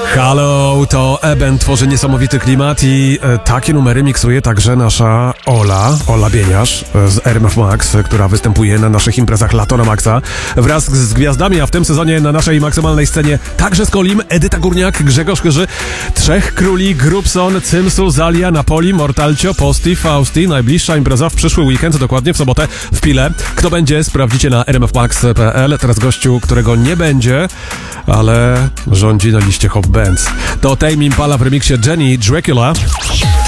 Halo, to Eben tworzy niesamowity klimat i takie numery miksuje także nasza Ola Bieniasz z RMF Max, która występuje na naszych imprezach Lato na Maxa wraz z gwiazdami, a w tym sezonie na naszej maksymalnej scenie także z Kolim, Edyta Górniak, Grzegorz Chyży, Trzech Króli, Grubson, Cymsu, Zalia, Napoli, Mortalcio, Posti, Fausti. Najbliższa impreza w przyszły weekend, dokładnie w sobotę w Pile. Kto będzie, sprawdzicie na rmfmax.pl. Teraz gościu, którego nie będzie, ale rządzi na liście Hot Bands. To Tame Impala w remiksie Jenny Dracula.